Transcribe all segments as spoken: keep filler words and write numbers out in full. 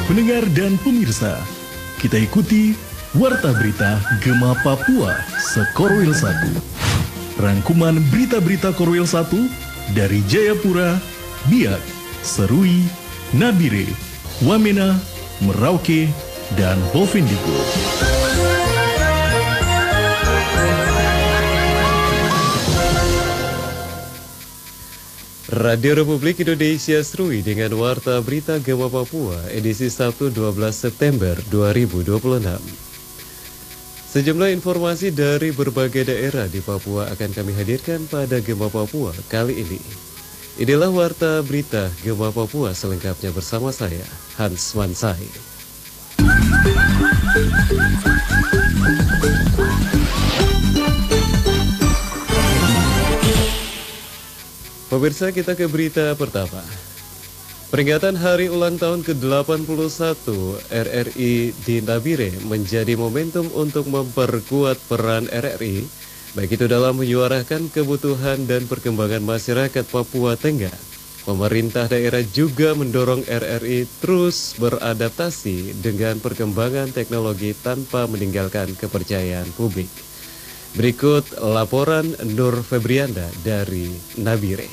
Pendengar dan pemirsa, kita ikuti Warta Berita Gema Papua Sekorwil satu. Rangkuman berita-berita Korwil satu dari Jayapura, Biak, Serui, Nabire, Wamena, Merauke, dan Bovendigul. Radio Republik Indonesia Serui dengan Warta Berita Gema Papua edisi Sabtu dua belas September dua ribu dua puluh enam. Sejumlah informasi dari berbagai daerah di Papua akan kami hadirkan pada Gema Papua kali ini. Inilah Warta Berita Gema Papua selengkapnya bersama saya, Hans Mansai. Pemirsa, kita ke berita pertama. Peringatan hari ulang tahun ke delapan puluh satu R R I di Nabire menjadi momentum untuk memperkuat peran R R I, baik itu dalam menyuarakan kebutuhan dan perkembangan masyarakat Papua Tengah. Pemerintah daerah juga mendorong R R I terus beradaptasi dengan perkembangan teknologi tanpa meninggalkan kepercayaan publik. Berikut laporan Nur Febrianda dari Nabire.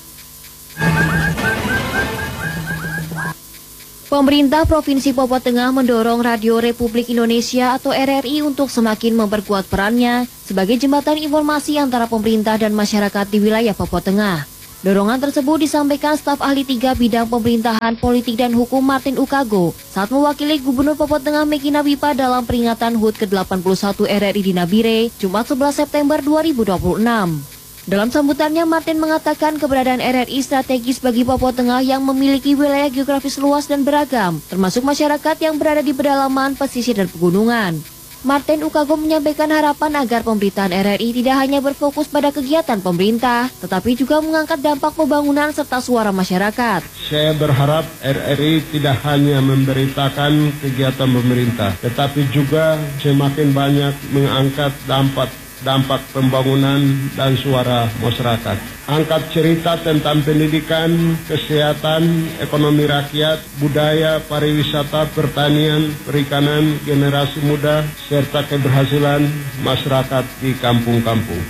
Pemerintah Provinsi Papua Tengah mendorong Radio Republik Indonesia atau R R I untuk semakin memperkuat perannya sebagai jembatan informasi antara pemerintah dan masyarakat di wilayah Papua Tengah. Dorongan tersebut disampaikan staf ahli tiga bidang pemerintahan, politik, dan hukum Martin Ukago saat mewakili Gubernur Papua Tengah Meki Nabipa dalam peringatan H U T ke delapan puluh satu R R I di Nabire, Jumat sebelas September dua ribu dua puluh enam. Dalam sambutannya, Martin mengatakan keberadaan R R I strategis bagi Papua Tengah yang memiliki wilayah geografis luas dan beragam, termasuk masyarakat yang berada di pedalaman, pesisir, dan pegunungan. Martin Ukago menyampaikan harapan agar pemberitaan R R I tidak hanya berfokus pada kegiatan pemerintah, tetapi juga mengangkat dampak pembangunan serta suara masyarakat. Saya berharap R R I tidak hanya memberitakan kegiatan pemerintah, tetapi juga semakin banyak mengangkat dampak dampak pembangunan dan suara masyarakat. Angkat cerita tentang pendidikan, kesehatan, ekonomi rakyat, budaya, pariwisata, pertanian, perikanan, generasi muda, serta keberhasilan masyarakat di kampung-kampung.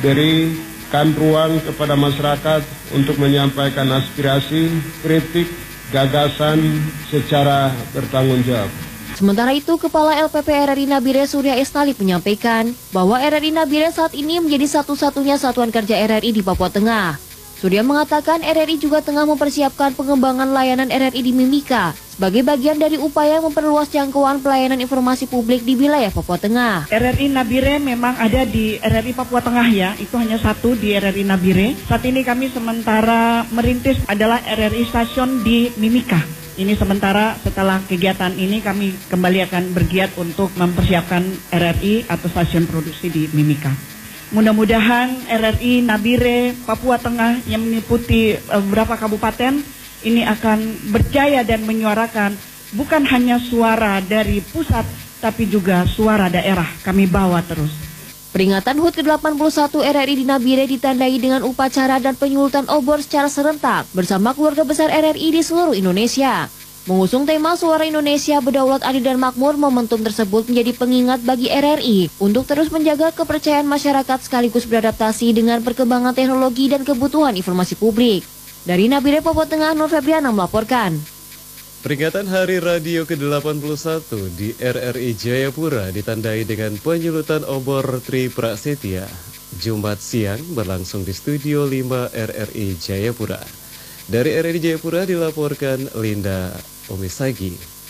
Berikan ruang kepada masyarakat untuk menyampaikan aspirasi, kritik, gagasan secara bertanggung jawab. Sementara itu, Kepala L P P R R I Nabire Surya Estalip menyampaikan bahwa R R I Nabire saat ini menjadi satu-satunya satuan kerja R R I di Papua Tengah. Surya mengatakan R R I juga tengah mempersiapkan pengembangan layanan R R I di Mimika sebagai bagian dari upaya memperluas jangkauan pelayanan informasi publik di wilayah Papua Tengah. R R I Nabire memang ada di R R I Papua Tengah ya, itu hanya satu di R R I Nabire. Saat ini kami sementara merintis adalah R R I stasiun di Mimika. Ini sementara setelah kegiatan ini kami kembali akan bergiat untuk mempersiapkan R R I atau stasiun produksi di Mimika. Mudah-mudahan R R I Nabire Papua Tengah yang meliputi beberapa kabupaten ini akan berjaya dan menyuarakan bukan hanya suara dari pusat tapi juga suara daerah kami bawa terus. Peringatan H U T ke delapan puluh satu R R I di Nabire ditandai dengan upacara dan penyulutan obor secara serentak bersama keluarga besar R R I di seluruh Indonesia. Mengusung tema Suara Indonesia Berdaulat Adil dan Makmur, momentum tersebut menjadi pengingat bagi R R I untuk terus menjaga kepercayaan masyarakat sekaligus beradaptasi dengan perkembangan teknologi dan kebutuhan informasi publik. Dari Nabire, Papua Tengah, Nur Febriana melaporkan. Peringatan Hari Radio ke delapan puluh satu di R R I Jayapura ditandai dengan penyulutan obor Tri Prasetya. Jumat siang berlangsung di Studio lima R R I Jayapura. Dari R R I Jayapura dilaporkan Linda Omisagi.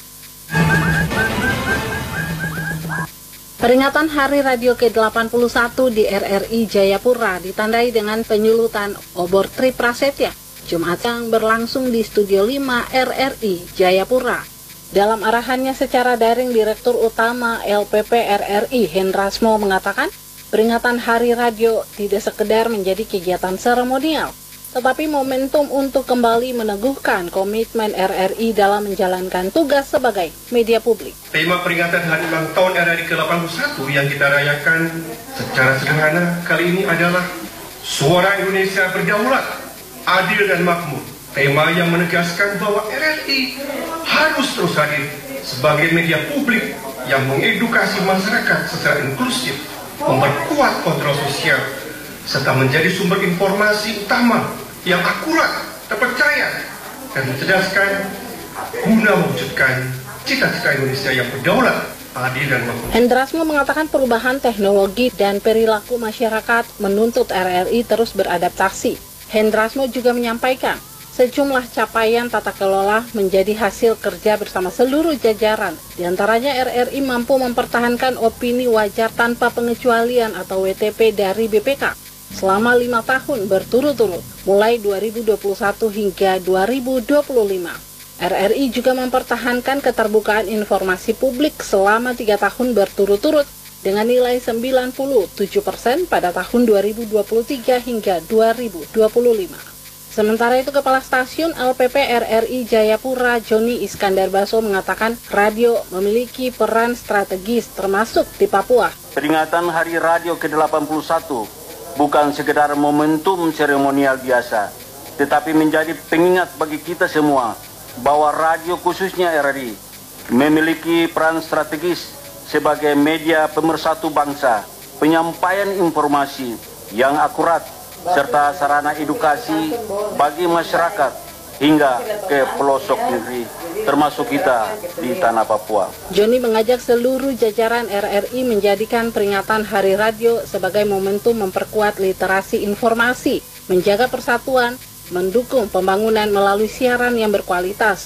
Peringatan Hari Radio ke delapan puluh satu di R R I Jayapura ditandai dengan penyulutan obor Tri Prasetya. Jumat yang berlangsung di Studio lima R R I Jayapura. Dalam arahannya secara daring, Direktur Utama L P P R R I Hendrasmo mengatakan, peringatan Hari Radio tidak sekedar menjadi kegiatan seremonial, tetapi momentum untuk kembali meneguhkan komitmen R R I dalam menjalankan tugas sebagai media publik. Tema peringatan Hari Ulang Tahun R R I ke delapan puluh satu yang kita rayakan secara sederhana kali ini adalah Suara Indonesia Berdaulat, Adil dan Makmur. Tema yang menegaskan bahwa R R I harus terus hadir sebagai media publik yang mengedukasi masyarakat secara inklusif, memperkuat kontrol sosial, serta menjadi sumber informasi utama yang akurat, terpercaya, dan mencerdaskan guna mewujudkan cita-cita Indonesia yang berdaulat, adil, dan makmur. Hendrasmo mengatakan perubahan teknologi dan perilaku masyarakat menuntut R R I terus beradaptasi. Hendrasmo juga menyampaikan sejumlah capaian tata kelola menjadi hasil kerja bersama seluruh jajaran. Di antaranya R R I mampu mempertahankan opini wajar tanpa pengecualian atau W T P dari B P K selama lima tahun berturut-turut, mulai dua ribu dua puluh satu hingga dua ribu dua puluh lima. R R I juga mempertahankan keterbukaan informasi publik selama tiga tahun berturut-turut dengan nilai sembilan puluh tujuh persen pada tahun dua ribu dua puluh tiga hingga dua ribu dua puluh lima. Sementara itu, Kepala Stasiun L P P R R I Jayapura, Joni Iskandar Baso, mengatakan radio memiliki peran strategis termasuk di Papua. Peringatan Hari Radio ke delapan puluh satu bukan sekedar momentum seremonial biasa, tetapi menjadi pengingat bagi kita semua bahwa radio khususnya R R I memiliki peran strategis sebagai media pemersatu bangsa, penyampaian informasi yang akurat, serta sarana edukasi bagi masyarakat hingga ke pelosok negeri, termasuk kita di tanah Papua. Joni mengajak seluruh jajaran R R I menjadikan peringatan Hari Radio sebagai momentum memperkuat literasi informasi, menjaga persatuan, mendukung pembangunan melalui siaran yang berkualitas,